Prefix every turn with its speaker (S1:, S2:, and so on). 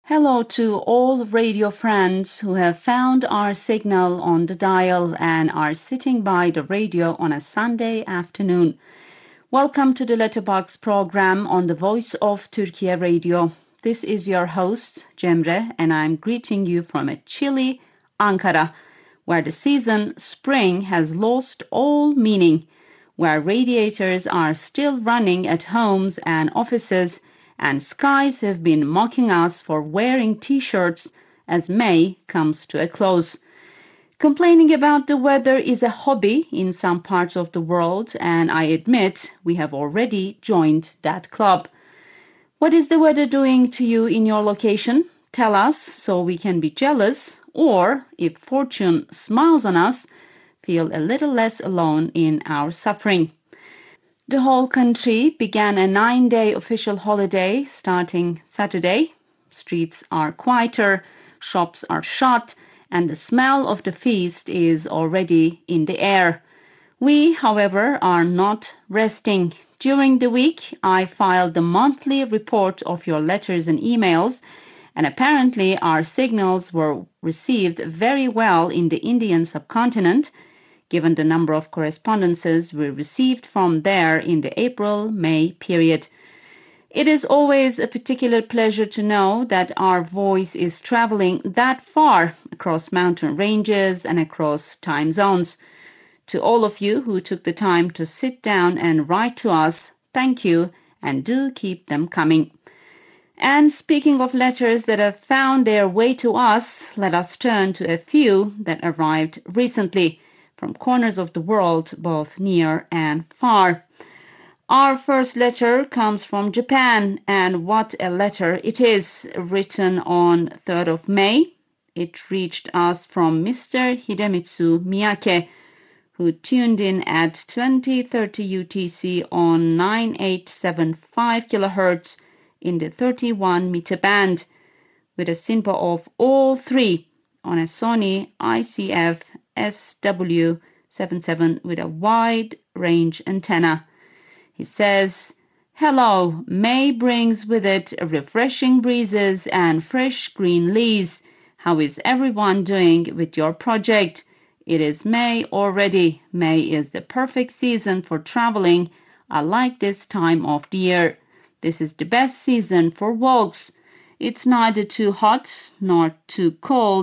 S1: Hello to all radio friends who have found our signal on the dial and are sitting by the radio on a Sunday afternoon. Welcome to the Letterbox program on the Voice of Turkey Radio. This is your host, Cemre, and I'm greeting you from a chilly Ankara, where the season spring has lost all meaning, where radiators are still running at homes and offices, and skies have been mocking us for wearing t-shirts as May comes to a close. Complaining about the weather is a hobby in some parts of the world, and I admit we have already joined that club. What is the weather doing to you in your location? Tell us so we can be jealous, or if fortune smiles on us, feel a little less alone in our suffering. The whole country began a 9-day official holiday starting Saturday. Streets are quieter, shops are shut, and the smell of the feast is already in the air. We, however, are not resting. During the week, I filed the monthly report of your letters and emails, and apparently our signals were received very well in the Indian subcontinent, given the number of correspondences we received from there in the April-May period. It is always a particular pleasure to know that our voice is traveling that far across mountain ranges and across time zones. To all of you who took the time to sit down and write to us, thank you, and do keep them coming. And speaking of letters that have found their way to us, let us turn to a few that arrived recently from corners of the world, both near and far. Our first letter comes from Japan, and what a letter it is, written on 3rd of May. It reached us from Mr. Hidemitsu Miyake, who tuned in at 2030 UTC on 9875 kHz in the 31 meter band, with a SINPO of all three on a Sony ICF SW77 with a wide range antenna. He says, "Hello, May brings with it refreshing breezes and fresh green leaves. How is everyone doing with your project? It is May already. May is the perfect season for traveling. I like this time of the year. This is the best season for walks. It's neither too hot nor too cold,